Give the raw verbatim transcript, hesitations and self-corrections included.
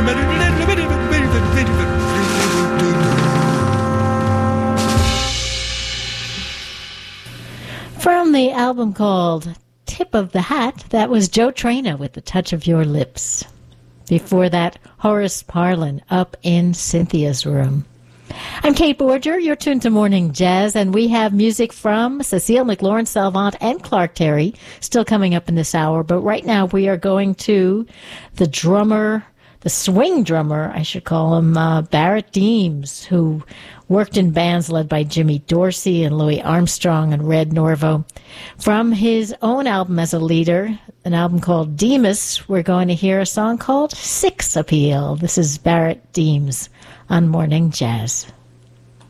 From the album called Tip of the Hat, that was Joe Traina with The Touch of Your Lips. Before that, Horace Parlan, Up in Cynthia's Room. I'm Kate Borger. You're tuned to Morning Jazz, and we have music from Cecile McLaurin-Salvant and Clark Terry still coming up in this hour. But right now we are going to the drummer, the swing drummer, I should call him, uh, Barrett Deems, who worked in bands led by Jimmy Dorsey and Louis Armstrong and Red Norvo. From his own album as a leader, an album called Demas, we're going to hear a song called Six Appeal. This is Barrett Deems on Morning Jazz.